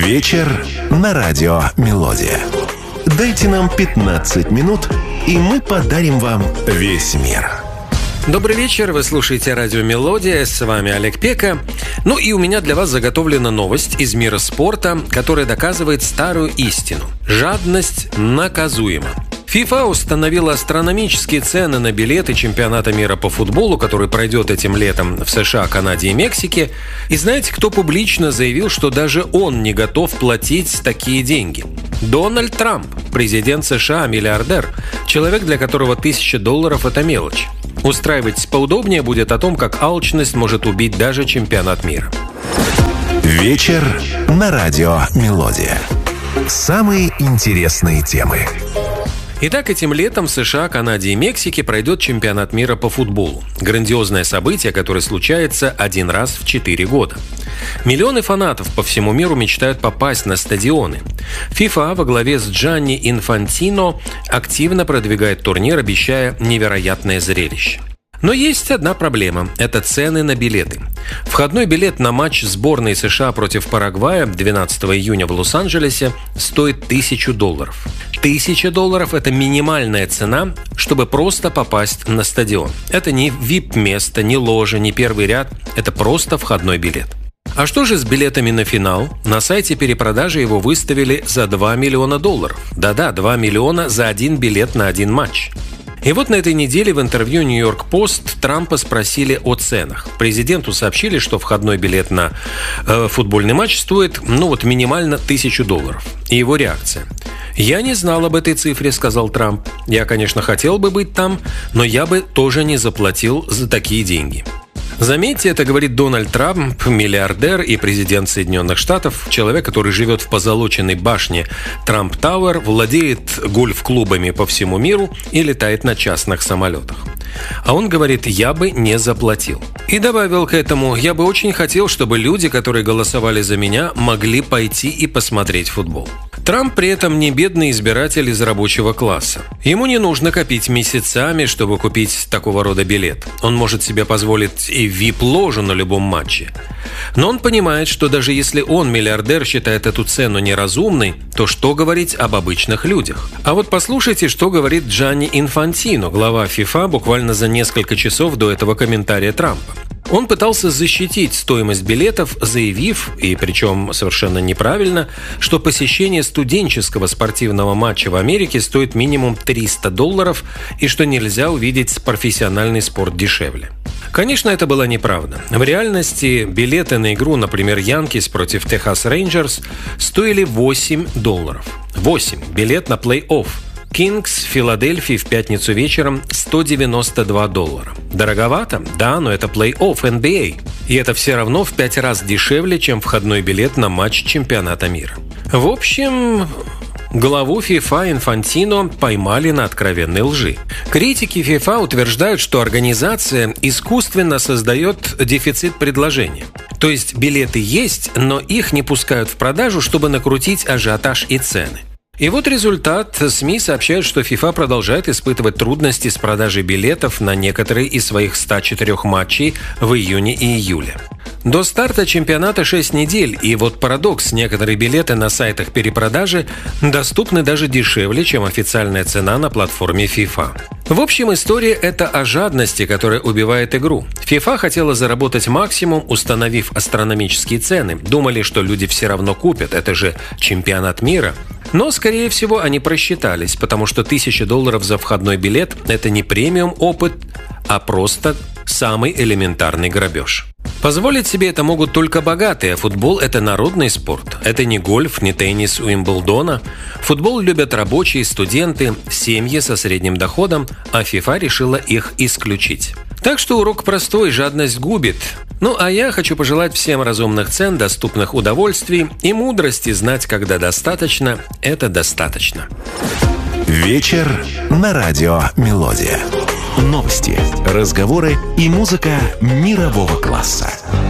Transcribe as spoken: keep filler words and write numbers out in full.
Вечер на радио «Мелодия». Дайте нам пятнадцать минут, и мы подарим вам весь мир. Добрый вечер, вы слушаете радио «Мелодия», с вами Олег Пека. Ну и у меня для вас заготовлена новость из мира спорта, которая доказывает старую истину. Жадность наказуема. ФИФА установила астрономические цены на билеты чемпионата мира по футболу, который пройдет этим летом в США, Канаде и Мексике. И знаете, кто публично заявил, что даже он не готов платить такие деньги? Дональд Трамп, президент США, миллиардер, человек, для которого тысяча долларов – это мелочь. Устраивайтесь поудобнее, будет о том, как алчность может убить даже чемпионат мира. Вечер на радио «Мелодия». Самые интересные темы. Итак, этим летом в США, Канаде и Мексике пройдет чемпионат мира по футболу. Грандиозное событие, которое случается один раз в четыре года. Миллионы фанатов по всему миру мечтают попасть на стадионы. ФИФА во главе с Джанни Инфантино активно продвигает турнир, обещая невероятное зрелище. Но есть одна проблема – это цены на билеты. Входной билет на матч сборной США против Парагвая двенадцатого июня в Лос-Анджелесе стоит тысячу долларов. Тысяча долларов – это минимальная цена, чтобы просто попасть на стадион. Это не ви ай пи-место, не ложа, не первый ряд – это просто входной билет. А что же с билетами на финал? На сайте перепродажи его выставили за два миллиона долларов. Да-да, два миллиона за один билет на один матч. И вот на этой неделе в интервью «Нью-Йорк Пост» Трампа спросили о ценах. Президенту сообщили, что входной билет на э, футбольный матч стоит, ну вот, минимально тысячу долларов. И его реакция. «Я не знал об этой цифре», — сказал Трамп. «Я, конечно, хотел бы быть там, но я бы тоже не заплатил за такие деньги». Заметьте, это говорит Дональд Трамп, миллиардер и президент Соединенных Штатов, человек, который живет в позолоченной башне Трамп Тауэр, владеет гольф-клубами по всему миру и летает на частных самолетах. А он говорит: «Я бы не заплатил». И добавил к этому: «Я бы очень хотел, чтобы люди, которые голосовали за меня, могли пойти и посмотреть футбол». Трамп при этом не бедный избиратель из рабочего класса. Ему не нужно копить месяцами, чтобы купить такого рода билет. Он может себе позволить и ви ай пи-ложу на любом матче. Но он понимает, что даже если он, миллиардер, считает эту цену неразумной, то что говорить об обычных людях? А вот послушайте, что говорит Джанни Инфантино, глава ФИФА, буквально за несколько часов до этого комментария Трампа. Он пытался защитить стоимость билетов, заявив, и причем совершенно неправильно, что посещение студенческого спортивного матча в Америке стоит минимум триста долларов и что нельзя увидеть профессиональный спорт дешевле. Конечно, это была неправда. В реальности билеты на игру, например, Янкис против Техас Рейнджерс, стоили восемь долларов. восемь. Билет на плей-офф. Кингс в Филадельфии в пятницу вечером сто девяносто два доллара. Дороговато? Да, но это плей-офф эн би эй. И это все равно в пять раз дешевле, чем входной билет на матч чемпионата мира. В общем, главу ФИФА Инфантино поймали на откровенной лжи. Критики ФИФА утверждают, что организация искусственно создает дефицит предложения. То есть билеты есть, но их не пускают в продажу, чтобы накрутить ажиотаж и цены. И вот результат. СМИ сообщают, что ФИФА продолжает испытывать трудности с продажей билетов на некоторые из своих ста четырёх матчей в июне и июле. До старта чемпионата шесть недель, и вот парадокс, некоторые билеты на сайтах перепродажи доступны даже дешевле, чем официальная цена на платформе FIFA. В общем, история – это о жадности, которая убивает игру. FIFA хотела заработать максимум, установив астрономические цены. Думали, что люди все равно купят, это же чемпионат мира. Но, скорее всего, они просчитались, потому что тысяча долларов за входной билет – это не премиум-опыт, а просто самый элементарный грабеж. Позволить себе это могут только богатые, а футбол – это народный спорт. Это не гольф, не теннис Уимблдона. Футбол любят рабочие, студенты, семьи со средним доходом, а ФИФА решила их исключить. Так что урок простой – жадность губит. Ну а я хочу пожелать всем разумных цен, доступных удовольствий и мудрости знать, когда достаточно – это достаточно. Вечер на радио «Мелодия». Новости, разговоры и музыка мирового класса.